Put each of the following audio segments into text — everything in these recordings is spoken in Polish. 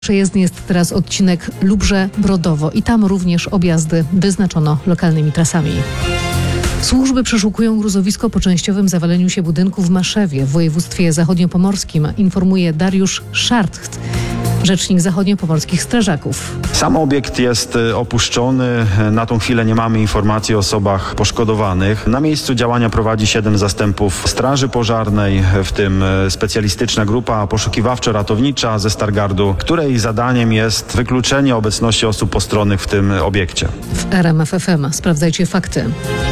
Przejezdny jest teraz odcinek Lubrze-Brodowo i tam również objazdy wyznaczono lokalnymi trasami. Służby przeszukują gruzowisko po częściowym zawaleniu się budynku w Maszewie w województwie zachodniopomorskim, informuje Dariusz Szartcht, rzecznik zachodniopomorskich strażaków. Sam obiekt jest opuszczony. Na tą chwilę nie mamy informacji o osobach poszkodowanych. Na miejscu działania prowadzi 7 zastępów Straży Pożarnej, w tym specjalistyczna grupa poszukiwawczo-ratownicza ze Stargardu, której zadaniem jest wykluczenie obecności osób postronnych w tym obiekcie. W RMF FM sprawdzajcie fakty.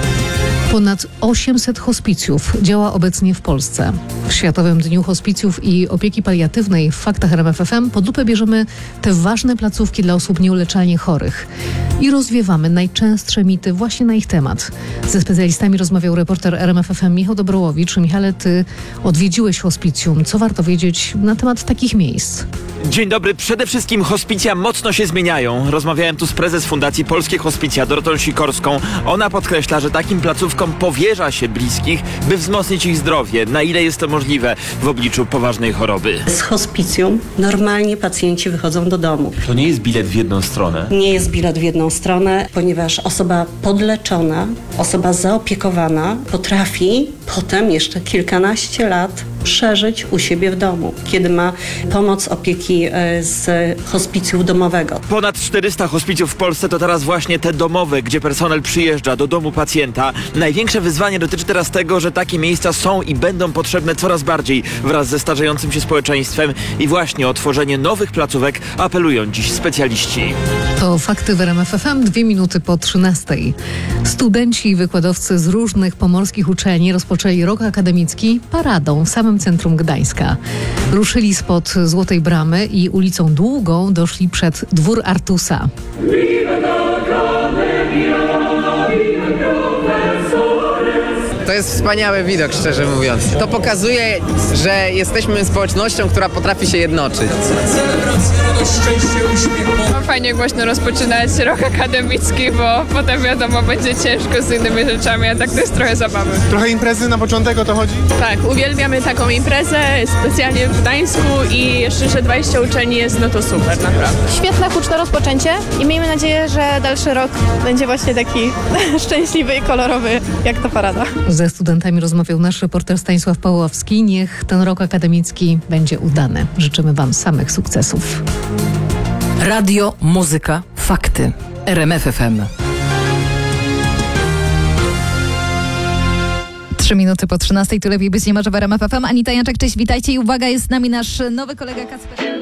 Ponad 800 hospicjów działa obecnie w Polsce. W Światowym Dniu Hospicjów i Opieki Paliatywnej w Faktach RMF FM pod lupę bierzemy te ważne placówki dla osób nieuleczalnie chorych. I rozwiewamy najczęstsze mity właśnie na ich temat. Ze specjalistami rozmawiał reporter RMF FM Michał Dobrołowicz. Michale, ty odwiedziłeś hospicjum. Co warto wiedzieć na temat takich miejsc? Dzień dobry. Przede wszystkim hospicja mocno się zmieniają. Rozmawiałem tu z prezes Fundacji Polskie Hospicja Dorotą Sikorską. Ona podkreśla, że takim placówkom powierza się bliskich, by wzmocnić ich zdrowie. Na ile jest to możliwe w obliczu poważnej choroby? Z hospicjum normalnie pacjenci wychodzą do domu. To nie jest bilet w jedną stronę. Nie jest bilet w jedną stronę, ponieważ osoba podleczona, osoba zaopiekowana potrafi potem jeszcze kilkanaście lat przeżyć u siebie w domu, kiedy ma pomoc opieki z hospicjum domowego. Ponad 400 hospicjów w Polsce to teraz właśnie te domowe, gdzie personel przyjeżdża do domu pacjenta. Największe wyzwanie dotyczy teraz tego, że takie miejsca są i będą potrzebne coraz bardziej wraz ze starzejącym się społeczeństwem i właśnie o tworzenie nowych placówek apelują dziś specjaliści. To fakty w RMF FM, 2 minuty po 13. Studenci i wykładowcy z różnych pomorskich uczelni rozpoczęli rok akademicki paradą w samym centrum Gdańska. Ruszyli spod Złotej Bramy i ulicą Długą doszli przed dwór Artusa. To jest wspaniały widok, szczerze mówiąc. To pokazuje, że jesteśmy społecznością, która potrafi się jednoczyć. Fajnie głośno rozpoczynać rok akademicki, bo potem wiadomo, będzie ciężko z innymi rzeczami, a tak to jest trochę zabawy. Trochę imprezy na początek, o to chodzi? Tak, uwielbiamy taką imprezę, specjalnie w Gdańsku i jeszcze, że 20 uczelni jest, no to super, naprawdę. Świetne, huczne rozpoczęcie i miejmy nadzieję, że dalszy rok będzie właśnie taki szczęśliwy i kolorowy, jak ta parada. Ze studentami rozmawiał nasz reporter Stanisław Pawłowski. Niech ten rok akademicki będzie udany. Życzymy wam samych sukcesów. Radio, muzyka, fakty. RMF FM. 3 minuty po 13. Tu lepiej być nie może w RMF FM. Anita Janczak, cześć, witajcie i uwaga, jest z nami nasz nowy kolega Kacper.